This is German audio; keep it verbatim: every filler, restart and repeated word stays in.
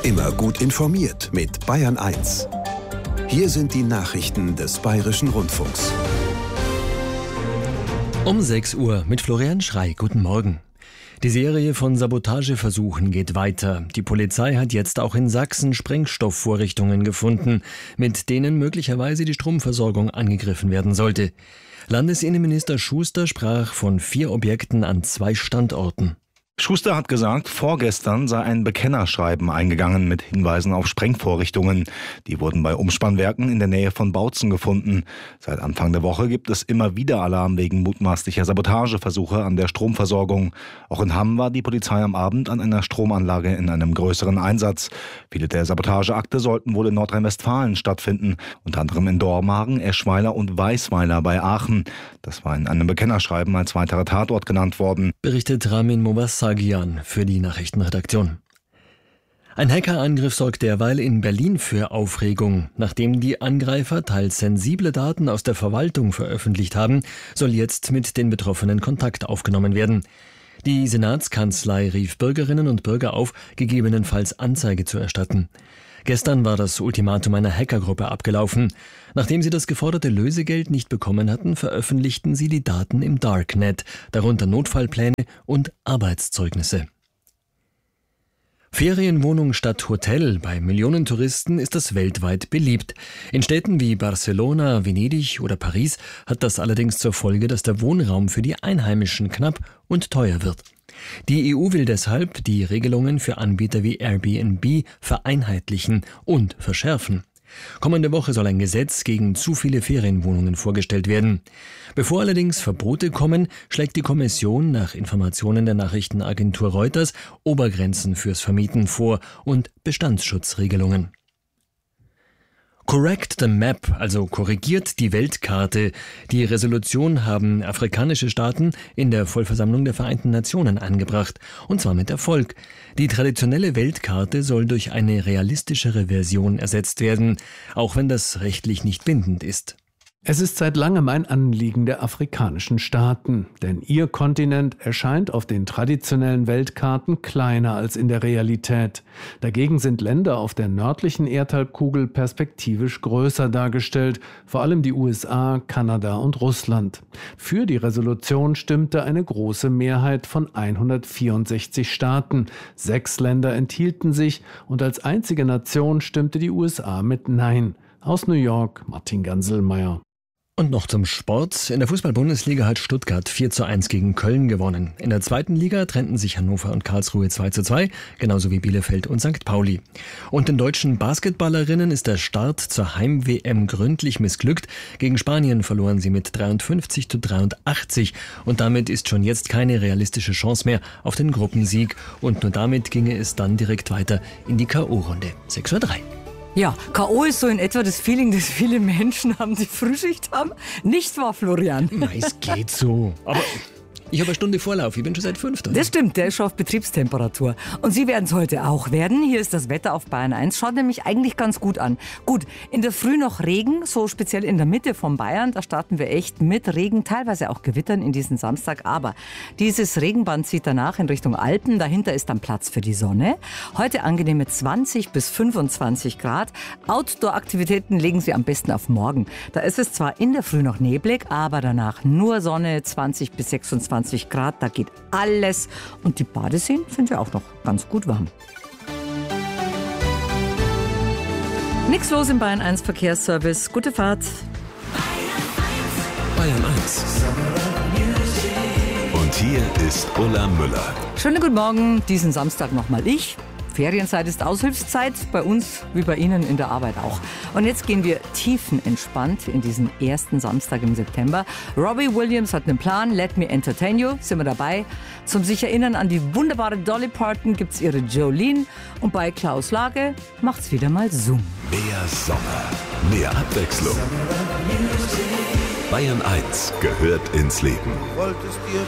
Immer gut informiert mit Bayern eins. Hier sind die Nachrichten des Bayerischen Rundfunks. Um sechs Uhr mit Florian Schrey. Guten Morgen. Die Serie von Sabotageversuchen geht weiter. Die Polizei hat jetzt auch in Sachsen Sprengstoffvorrichtungen gefunden, mit denen möglicherweise die Stromversorgung angegriffen werden sollte. Landesinnenminister Schuster sprach von vier Objekten an zwei Standorten. Schuster hat gesagt, vorgestern sei ein Bekennerschreiben eingegangen mit Hinweisen auf Sprengvorrichtungen. Die wurden bei Umspannwerken in der Nähe von Bautzen gefunden. Seit Anfang der Woche gibt es immer wieder Alarm wegen mutmaßlicher Sabotageversuche an der Stromversorgung. Auch in Hamm war die Polizei am Abend an einer Stromanlage in einem größeren Einsatz. Viele der Sabotageakte sollten wohl in Nordrhein-Westfalen stattfinden, unter anderem in Dormagen, Eschweiler und Weisweiler bei Aachen. Das war in einem Bekennerschreiben als weiterer Tatort genannt worden. Berichtet Ramin Mobassagi für die Nachrichtenredaktion. Ein Hackerangriff sorgt derweil in Berlin für Aufregung. Nachdem die Angreifer teils sensible Daten aus der Verwaltung veröffentlicht haben, soll jetzt mit den Betroffenen Kontakt aufgenommen werden. Die Senatskanzlei rief Bürgerinnen und Bürger auf, gegebenenfalls Anzeige zu erstatten. Gestern war das Ultimatum einer Hackergruppe abgelaufen. Nachdem sie das geforderte Lösegeld nicht bekommen hatten, veröffentlichten sie die Daten im Darknet, darunter Notfallpläne und Arbeitszeugnisse. Ferienwohnung statt Hotel. Bei Millionen Touristen ist das weltweit beliebt. In Städten wie Barcelona, Venedig oder Paris hat das allerdings zur Folge, dass der Wohnraum für die Einheimischen knapp und teuer wird. Die E U will deshalb die Regelungen für Anbieter wie Airbnb vereinheitlichen und verschärfen. Kommende Woche soll ein Gesetz gegen zu viele Ferienwohnungen vorgestellt werden. Bevor allerdings Verbote kommen, schlägt die Kommission nach Informationen der Nachrichtenagentur Reuters Obergrenzen fürs Vermieten vor und Bestandsschutzregelungen. Correct the Map, also korrigiert die Weltkarte. Die Resolution haben afrikanische Staaten in der Vollversammlung der Vereinten Nationen angebracht. Und zwar mit Erfolg. Die traditionelle Weltkarte soll durch eine realistischere Version ersetzt werden, auch wenn das rechtlich nicht bindend ist. Es ist seit langem ein Anliegen der afrikanischen Staaten, denn ihr Kontinent erscheint auf den traditionellen Weltkarten kleiner als in der Realität. Dagegen sind Länder auf der nördlichen Erdhalbkugel perspektivisch größer dargestellt, vor allem die U S A, Kanada und Russland. Für die Resolution stimmte eine große Mehrheit von hundertvierundsechzig Staaten. Sechs Länder enthielten sich und als einzige Nation stimmte die U S A mit Nein. Aus New York, Martin Ganselmeier. Und noch zum Sport. In der Fußball-Bundesliga hat Stuttgart vier zu eins gegen Köln gewonnen. In der zweiten Liga trennten sich Hannover und Karlsruhe zwei zu zwei, genauso wie Bielefeld und Sankt Pauli. Und den deutschen Basketballerinnen ist der Start zur Heim-W M gründlich missglückt. Gegen Spanien verloren sie mit dreiundfünfzig zu dreiundachtzig. Und damit ist schon jetzt keine realistische Chance mehr auf den Gruppensieg. Und nur damit ginge es dann direkt weiter in die K O-Runde. sechs Uhr drei. Ja, K O ist so in etwa das Feeling, das viele Menschen haben, die Frühschicht haben. Nicht wahr, Florian? Nein, es geht so. Aber ich habe eine Stunde Vorlauf, ich bin schon seit fünf da. Das stimmt, der ist schon auf Betriebstemperatur. Und Sie werden es heute auch werden. Hier ist das Wetter auf Bayern eins. Schaut nämlich eigentlich ganz gut an. Gut, in der Früh noch Regen, so speziell in der Mitte von Bayern. Da starten wir echt mit Regen, teilweise auch Gewittern in diesen Samstag. Aber dieses Regenband zieht danach in Richtung Alpen. Dahinter ist dann Platz für die Sonne. Heute angenehme zwanzig bis fünfundzwanzig Grad. Outdoor-Aktivitäten legen Sie am besten auf morgen. Da ist es zwar in der Früh noch neblig, aber danach nur Sonne, zwanzig bis sechsundzwanzig Grad, da geht alles. Und die Badeseen sind ja auch noch ganz gut warm. Nix los im Bayern eins Verkehrsservice. Gute Fahrt. Bayern eins. Und hier ist Ulla Müller. Schönen guten Morgen, diesen Samstag nochmal ich. Ferienzeit ist Aushilfszeit, bei uns wie bei Ihnen in der Arbeit auch. Und jetzt gehen wir tiefenentspannt in diesen ersten Samstag im September. Robbie Williams hat einen Plan, Let Me Entertain You, sind wir dabei. Zum sich erinnern an die wunderbare Dolly Parton gibt's ihre Jolene. Und bei Klaus Lage macht's wieder mal Zoom. Mehr Sommer, mehr Abwechslung. Bayern eins gehört ins Leben. Wolltest dir